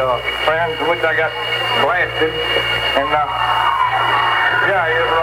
fans, which I got blasted. And, yeah, he was